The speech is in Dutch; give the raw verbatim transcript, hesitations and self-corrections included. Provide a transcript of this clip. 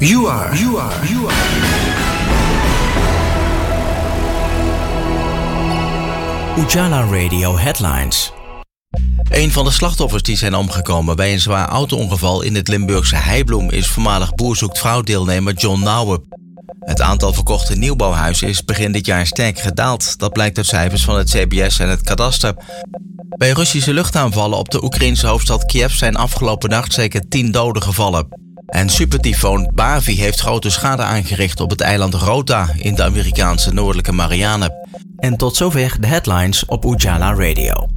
You are, you are, you are. Ujala Radio Headlines. Een van de slachtoffers die zijn omgekomen bij een zwaar auto-ongeval in het Limburgse Heibloem is voormalig Boer Zoekt Vrouw-deelnemer John Nouwen. Het aantal verkochte nieuwbouwhuizen is begin dit jaar sterk gedaald. Dat blijkt uit cijfers van het C B S en het kadaster. Bij Russische luchtaanvallen op de Oekraïnse hoofdstad Kiev zijn afgelopen nacht zeker tien doden gevallen. En supertyfoon Bavi heeft grote schade aangericht op het eiland Rota in de Amerikaanse Noordelijke Marianen. En tot zover de headlines op Ujala Radio.